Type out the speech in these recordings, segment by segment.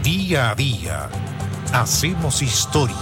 Día a día hacemos historia.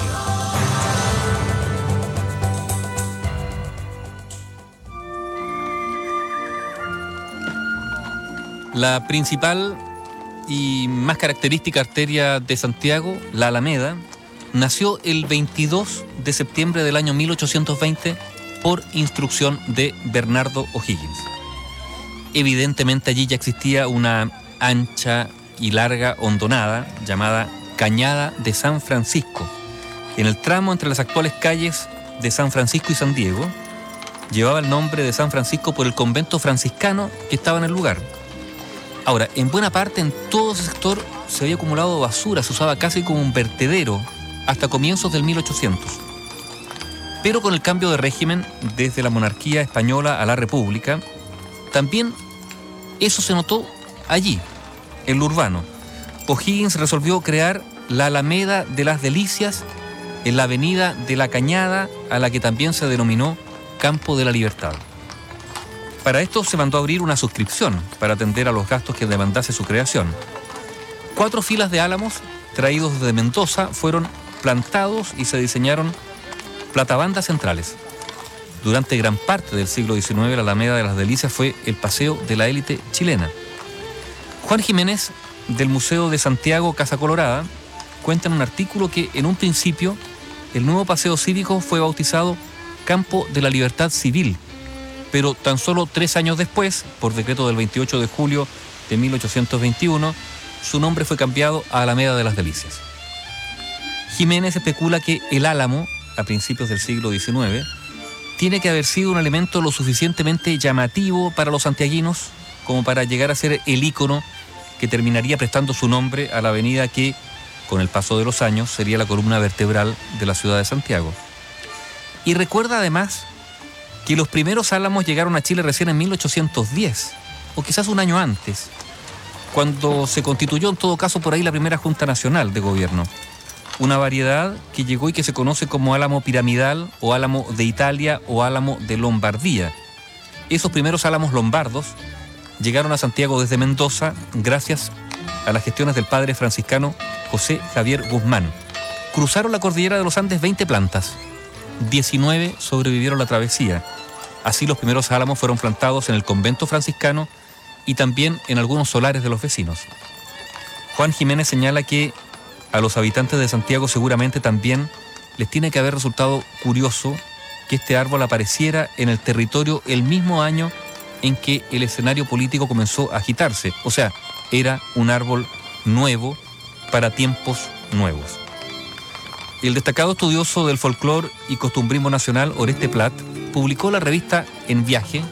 La principal y más característica arteria de Santiago, la Alameda, nació el 22 de septiembre del año 1820 por instrucción de Bernardo O'Higgins. Evidentemente allí ya existía una ancha y larga hondonada llamada Cañada de San Francisco, en el tramo entre las actuales calles de San Francisco y San Diego. Llevaba el nombre de San Francisco por el convento franciscano que estaba en el lugar. Ahora, en buena parte, en todo ese sector se había acumulado basura, se usaba casi como un vertedero hasta comienzos del 1800. Pero con el cambio de régimen desde la monarquía española a la república, también eso se notó allí, en lo urbano. O'Higgins resolvió crear la Alameda de las Delicias en la avenida de la Cañada, a la que también se denominó Campo de la Libertad. Para esto se mandó a abrir una suscripción para atender a los gastos que demandase su creación. 4 filas de álamos traídos desde Mendoza fueron plantados y se diseñaron platabandas centrales. Durante gran parte del siglo XIX, la Alameda de las Delicias fue el paseo de la élite chilena. Juan Jiménez, del Museo de Santiago Casa Colorada, cuenta en un artículo que en un principio el nuevo paseo cívico fue bautizado Campo de la Libertad Civil, pero tan solo 3 años después, por decreto del 28 de julio de 1821, su nombre fue cambiado a Alameda de las Delicias. Jiménez especula que el álamo, a principios del siglo XIX, tiene que haber sido un elemento lo suficientemente llamativo para los santiaguinos como para llegar a ser el ícono que terminaría prestando su nombre a la avenida que, con el paso de los años, sería la columna vertebral de la ciudad de Santiago. Y recuerda además que los primeros álamos llegaron a Chile recién en 1810, o quizás un año antes, cuando se constituyó en todo caso por ahí la primera Junta Nacional de Gobierno. Una variedad que llegó y que se conoce como álamo piramidal, o álamo de Italia, o álamo de Lombardía. Esos primeros álamos lombardos llegaron a Santiago desde Mendoza gracias a las gestiones del padre franciscano José Javier Guzmán. Cruzaron la cordillera de los Andes 20 plantas. 19 sobrevivieron la travesía. Así los primeros álamos fueron plantados en el convento franciscano y también en algunos solares de los vecinos. Juan Jiménez señala que a los habitantes de Santiago seguramente también les tiene que haber resultado curioso que este árbol apareciera en el territorio el mismo año en que el escenario político comenzó a agitarse. O sea, era un árbol nuevo para tiempos nuevos. El destacado estudioso del folclore y costumbrismo nacional, Oreste Plat, publicó la revista En Viaje,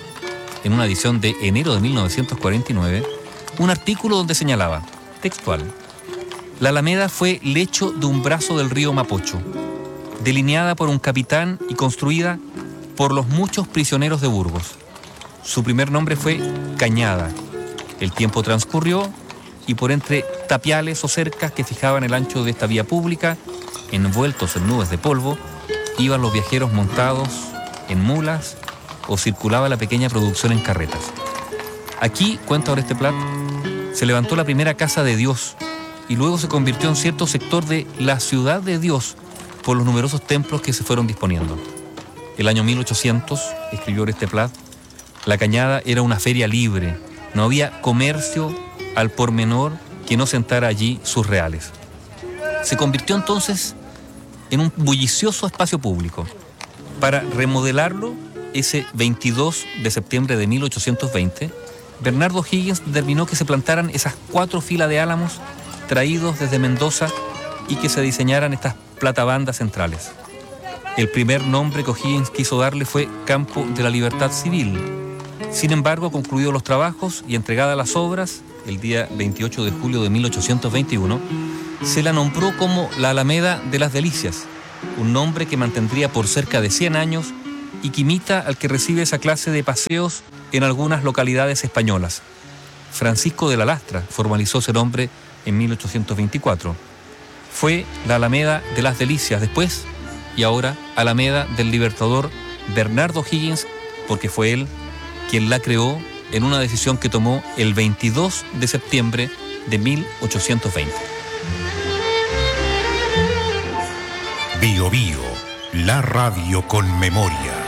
en una edición de enero de 1949, un artículo donde señalaba, textual: la Alameda fue lecho de un brazo del río Mapocho, delineada por un capitán y construida por los muchos prisioneros de Burgos. Su primer nombre fue Cañada. El tiempo transcurrió y por entre tapiales o cercas que fijaban el ancho de esta vía pública, envueltos en nubes de polvo, iban los viajeros montados en mulas o circulaba la pequeña producción en carretas. Aquí, cuenta Oreste Plat, se levantó la primera casa de Dios y luego se convirtió en cierto sector de la ciudad de Dios por los numerosos templos que se fueron disponiendo. El año 1800, escribió Oreste Plat, la Cañada era una feria libre, no había comercio al por menor que no sentara allí sus reales. Se convirtió entonces en un bullicioso espacio público. Para remodelarlo, ese 22 de septiembre de 1820, Bernardo O'Higgins determinó que se plantaran esas 4 filas de álamos traídos desde Mendoza y que se diseñaran estas platabandas centrales. El primer nombre que O'Higgins quiso darle fue Campo de la Libertad Civil. Sin embargo, concluidos los trabajos y entregadas las obras, el día 28 de julio de 1821, se la nombró como la Alameda de las Delicias, un nombre que mantendría por cerca de 100 años y que imita al que recibe esa clase de paseos en algunas localidades españolas. Francisco de la Lastra formalizó ese nombre en 1824. Fue la Alameda de las Delicias después y ahora Alameda del Libertador Bernardo O'Higgins, porque fue él quien la creó en una decisión que tomó el 22 de septiembre de 1820. Bio Bio, la radio con memoria.